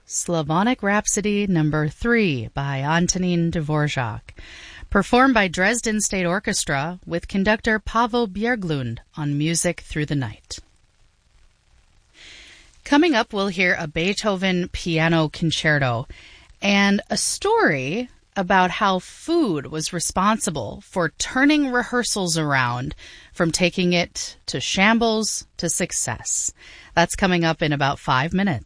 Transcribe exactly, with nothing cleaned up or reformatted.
Slavonic Rhapsody Number three by Antonin Dvorak, performed by Dresden State Orchestra with conductor Pavel Bjerglund on Music Through the Night. Coming up, we'll hear a Beethoven piano concerto and a story about how food was responsible for turning rehearsals around from taking it to shambles to success. That's coming up in about five minutes.